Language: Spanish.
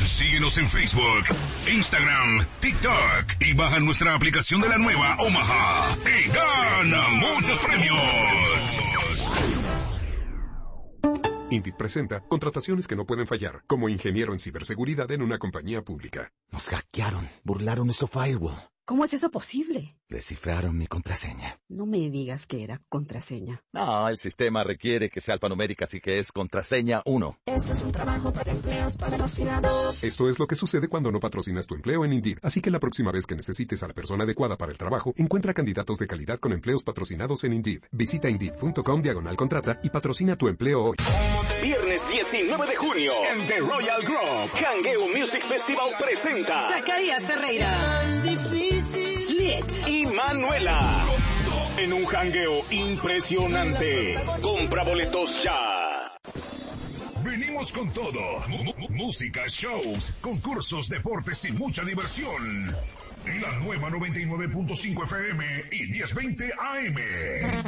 Síguenos en Facebook, Instagram, TikTok y baja nuestra aplicación de la nueva Omaha y gana muchos premios. Indeed presenta contrataciones que no pueden fallar, como ingeniero en ciberseguridad en una compañía pública. Nos hackearon, burlaron nuestro firewall. ¿Cómo es eso posible? Descifraron mi contraseña. No me digas que era contraseña. No, el sistema requiere que sea alfanumérica, así que es contraseña 1. Esto es un trabajo para empleos patrocinados. Esto es lo que sucede cuando no patrocinas tu empleo en Indeed. Así que la próxima vez que necesites a la persona adecuada para el trabajo, encuentra candidatos de calidad con empleos patrocinados en Indeed. Visita Indeed.com/contrata y patrocina tu empleo hoy. Viernes 19 de junio, en The Royal Grove, Jangueo Music Festival presenta Zacarías Ferreira, Slit y Manuela. En un jangueo impresionante. Compra boletos ya. Venimos con todo. Música, shows, concursos, deportes y mucha diversión. La nueva 99.5 FM y 1020 AM.